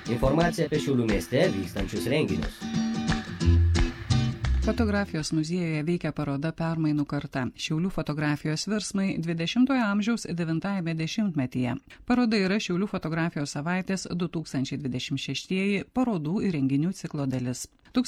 Informacija apie Šiaulių mieste vykstančius renginius. Fotografijos muziejuje veikia paroda Permainų karta – Šiaulių fotografijos virsmai 20-ojo amžiaus 9-ajame dešimtmetyje. Paroda yra Šiaulių fotografijos savaitės 2026 parodų ir renginių ciklo dalis.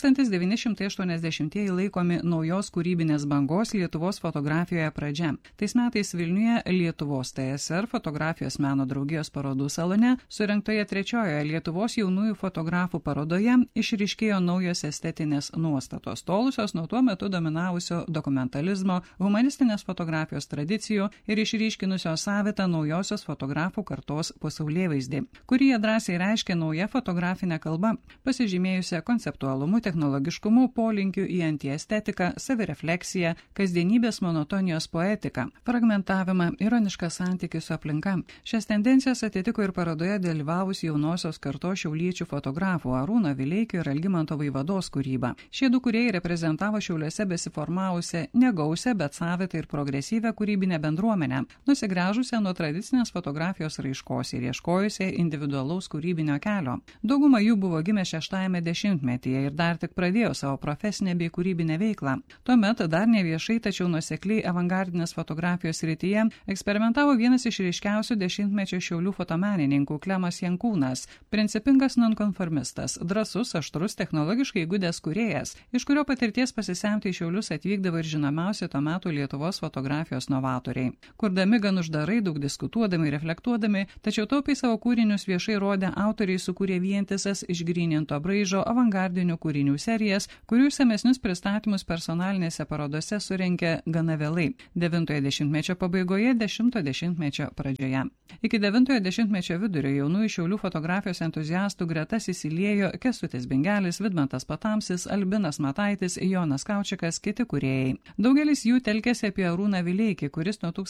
1980-ieji laikomi naujos kūrybinės bangos Lietuvos fotografijoje pradžia. Tais metais Vilniuje Lietuvos TSR fotografijos meno draugijos parodų salone surengtoje 3-ojoje Lietuvos jaunųjų fotografų parodoje išryškėjo naujos estetinės nuostatos, tolusios nuo tuo metu dominavusio dokumentalizmo, humanistinės fotografijos tradicijų ir išryškinusios savitą naujosios fotografų kartos pasaulėvaizdį, kurį jie drąsiai reiškia nauja fotografinė kalba, pasižymėjusią konceptualumu, technologiškumu, polinkiu į antiestetiką, savirefleksiją, kasdienybės monotonijos poetiką, fragmentavimą, ironišką santykį su aplinka. Šias tendencijas atitiko ir parodoje dalyvavus jaunosios kartos šiauliečių fotografų Arūno Vileikio ir Algimanto Vaivados kūryba. Šie du kūrėjai reprezentavo Šiauliuose besiformavusią negausią, bet savitą ir progresyvę kūrybinę bendruomenę, nusigręžusią nuo tradicinės fotografijos raiškos ir ieškojusią individualaus kūrybinio kelio. Dauguma jų buvo gimę 6-ajame dešimtmetyje ir dar tik pradėjo savo profesinę bei kūrybinę veiklą. Tuomet dar ne viešai, tačiau nuosekliai avangardinės fotografijos srityje eksperimentavo vienas iš ryškiausių dešimtmečio Šiaulių fotomenininkų Klemas Jankūnas, principingas nonkonformistas, drąsus, aštrus, technologiškai įgudęs kūrėjas, iš kurio patirties pasisemti į Šiaulius atvykdavo ir žinomiausi tuo metu Lietuvos fotografijos novatoriai. Kurdami gan uždarai, daug diskutuodami, reflektuodami, tačiau taupiai savo kūrinius viešai rodę autoriai sukūrė vientisas išgryninto braižo avangardinių kūrinių serijas, kurių išsamesnius pristatymus personalinėse parodose surengė gana vėlai – 9-ojo dešimtmečio pabaigoje, 10-ojo dešimtmečio pradžioje. Iki 9-ojo dešimtmečio vidurio jaunųjų Šiaulių fotografijos entuziastų gretas įsiliejo Kęstutis Bingelis, Vidmantas Patamsis, Albinas Mataitis, Jonas Kaučikas, kiti kūrėjai. Daugelis jų telkėsi apie Arūną Vileikį, kuris nuo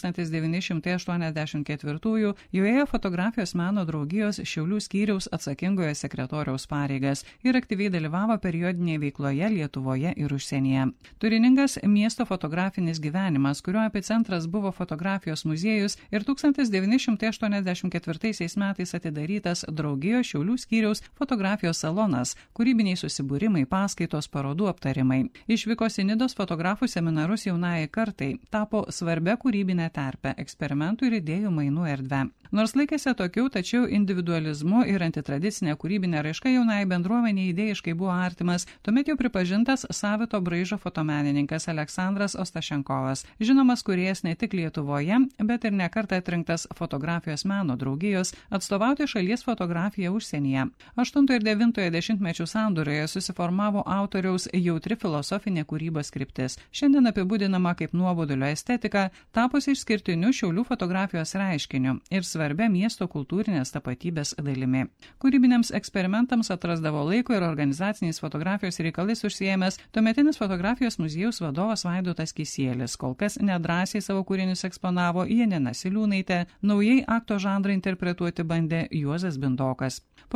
1984-ųjų jau ėjo fotografijos meno draugijos Šiaulių skyriaus atsakingojo sekretoriaus pareigas ir aktyviai dalyvavo periodinėje veikloje Lietuvoje ir užsienyje. Turiningas miesto fotografinis gyvenimas, kurio epicentras buvo fotografijos muziejus ir 1984 metais atidarytas draugijos Šiaulių skyriaus fotografijos salonas, kūrybiniai susibūrimai, paskaitos, parodų aptarimai. Išvykos į Nidos fotografų seminarus jaunajai kartai tapo svarbia kūrybinė terpė, eksperimentų ir idėjų mainų erdve. Nors laikėsi atokiau, tačiau individualizmu ir antitradicinė kūrybinė raiška jaunai bendruomeniai idėjiškai buvo artimas, tuomet jau pripažintas savito braižo fotomenininkas Aleksandras Ostašenkovas, žinomas kūrėjas ne tik Lietuvoje, bet ir nekartą atrinktas fotografijos meno draugijos atstovauti šalies fotografiją užsienyje. 8 ir 9 dešimtmečių sandūroje susiformavo autoriaus jautri filosofinė kūrybos kryptis, šiandien apibūdinama kaip nuobodulio estetika, tapusi išskirtiniu Šiaulių fotografijos reiškiniu ir svarbia miesto kultūrinės tapatybės dalimi. Kūrybiniams eksperimentams atrasdavo laiko ir organizaciniais fotografijos reikalais užsiėmęs tuometinis fotografijos muziejaus vadovas Vaidotas Kisiėlis. Kol kas nedrąsiai savo kūrinius eksponavo Janina Siliūnaitė, naujai akto žanrą interpretuoti bandė Juozas Bindokas. Po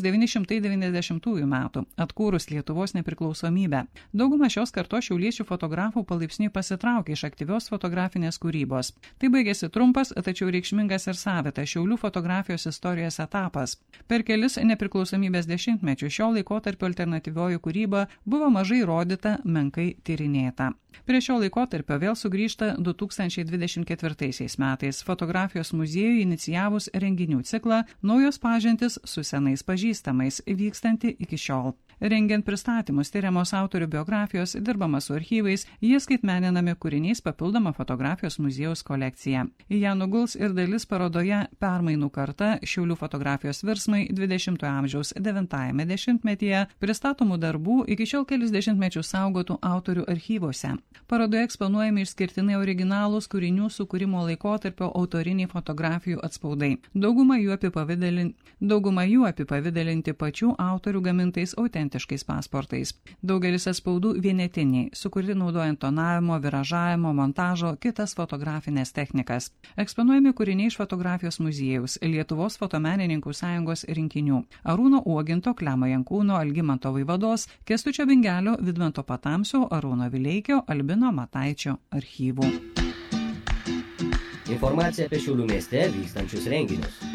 1990 metų, atkūrus Lietuvos nepriklausomybę, dauguma šios kartos šiauliečių fotografų palaipsniui pasitraukė iš aktyvios fotografinės kūrybos. Tai baigėsi trumpas, tačiau reikšmingas ir savitas Šiaulių fotografijos istorijos etapas. Per kelis nepriklausomybės dešimtmečius šio laikotarpio alternatyvioji kūryba buvo mažai rodyta, menkai tyrinėta. Prie šio laikotarpio vėl sugrįžta 2024 metais fotografijos muziejui inicijavus renginių ciklą Naujos pažintys su senais pažįstamais, vykstanti iki šiol. Rengiant pristatymus, tyriamos autorių biografijos, dirbama su archyvais, jie skaitmeninami kūriniais papildoma fotografijos muziejaus kolekcija. Į ją nuguls ir dalis parodoje Permainų karta Šiaulių fotografijos virsmai 20-ojo amžiaus 9-ajame dešimtmetyje pristatomų darbų iki šiol kelis dešimtmečius saugotų autorių archyvuose. Parodoje eksponuojami išskirtinai originalūs kūrinių sukūrimo laikotarpio autoriniai fotografijų atspaudai. Dauguma jų apipavidalinti pačių autorių gamintais autentiškais pasportais. Daugelis atspaudų vienetiniai, sukurti naudojant tonavimo, viražavimo, montažo, kitas fotografinės technikas. Eksponuojami kūriniai iš fotografijos muziejaus, Lietuvos fotomenininkų sąjungos rinkinių, Arūno Uoginto, Klemo Jankūno, Algimanto Vaivados, Kęstučio Bingelio, Vidmanto Patamsio, Arūno Vileikio, Albino Mataičio archyvų. Informacija apie Šiaulių mieste vykstančius renginius.